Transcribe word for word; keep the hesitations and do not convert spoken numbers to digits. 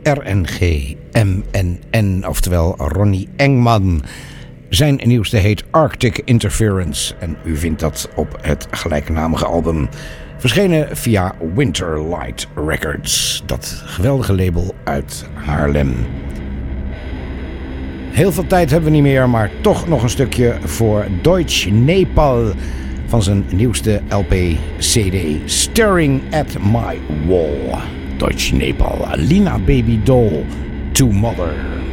R N G M N N, oftewel Ronnie Engman. Zijn nieuwste heet Arctic Interference en u vindt dat op het gelijknamige album. Verschenen via Winterlight Records, dat geweldige label uit Haarlem. Heel veel tijd hebben we niet meer, maar toch nog een stukje voor Deutsch Nepal van zijn nieuwste L P C D Staring at My Wall. Deutsch Nepal, Lina Baby Doll to Mother.